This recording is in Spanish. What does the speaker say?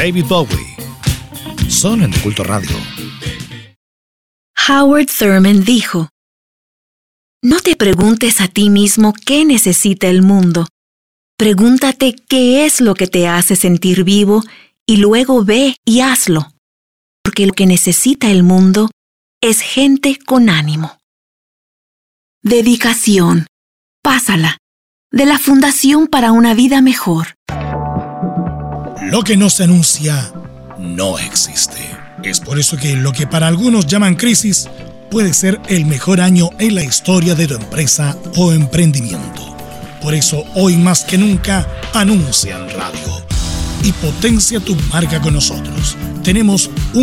David Bowie. Solo en The Culto Radio. Howard Thurman dijo: no te preguntes a ti mismo qué necesita el mundo. Pregúntate qué es lo que te hace sentir vivo y luego ve y hazlo. Porque lo que necesita el mundo es gente con ánimo. Dedicación. Pásala. De la Fundación para una Vida Mejor. Lo que no se anuncia no existe. Es por eso que lo que para algunos llaman crisis puede ser el mejor año en la historia de tu empresa o emprendimiento. Por eso, hoy más que nunca, anuncia en radio y potencia tu marca con nosotros. Tenemos un